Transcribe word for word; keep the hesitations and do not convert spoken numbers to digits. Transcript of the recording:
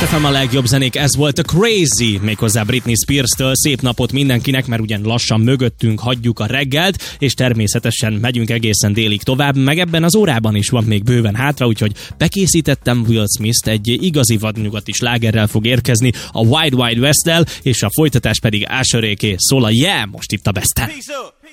ef em a legjobb zenék, ez volt a Crazy, méghozzá Britney Spears-től. Szép napot mindenkinek, mert ugyan lassan mögöttünk hagyjuk a reggelt, és természetesen megyünk egészen délig tovább, meg ebben az órában is van még bőven hátra, úgyhogy bekészítettem Will Smith-t, egy igazi vadnyugati slágerrel fog érkezni, a Wide Wide West-del, és a folytatás pedig Usheréké szól a Yeah, most itt a Besten.